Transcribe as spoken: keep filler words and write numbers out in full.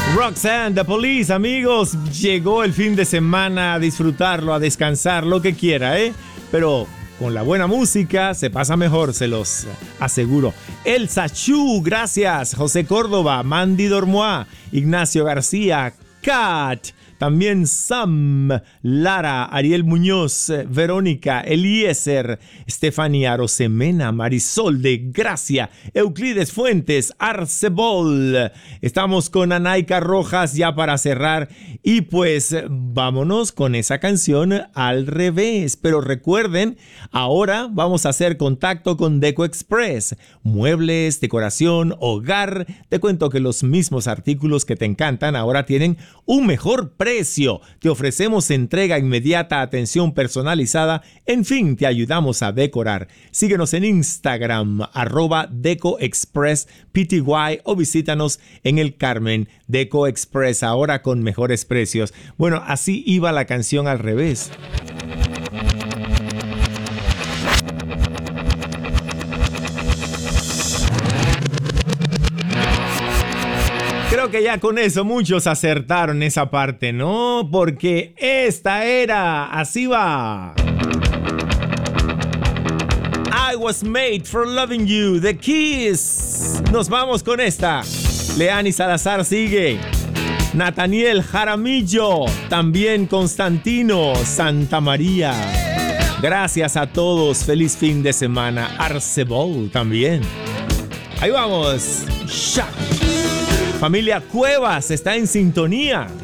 Roxanne, The Police, amigos, llegó el fin de semana a disfrutarlo, a descansar, lo que quiera, ¿eh? Pero con la buena música se pasa mejor, se los aseguro. Elsa Chu, gracias. José Córdoba, Mandy Dormois, Ignacio García, Kat, también Sam, Lara, Ariel Muñoz, Verónica, Eliezer, Estefanía Rosemena, Marisol de Gracia, Euclides Fuentes, Arcebol. Estamos con Anaika Rojas ya para cerrar y pues vámonos con esa canción al revés. Pero recuerden, ahora vamos a hacer contacto con Deco Express. Muebles, decoración, hogar. Te cuento que los mismos artículos que te encantan ahora tienen un mejor precio. Te ofrecemos entrega inmediata, atención personalizada, en fin, te ayudamos a decorar. Síguenos en Instagram, arroba Deco Express P T Y o visítanos en el Carmen. Deco Express, ahora con mejores precios. Bueno, así iba la canción al revés. Creo que ya con eso muchos acertaron esa parte, ¿no? Porque esta era, así va. I was made for loving you, The Kiss. Nos vamos con esta. Leani Salazar sigue. Nathaniel Jaramillo, también Constantino Santa María. Gracias a todos, feliz fin de semana. Arcebol también. Ahí vamos. Shak. Familia Cuevas está en sintonía.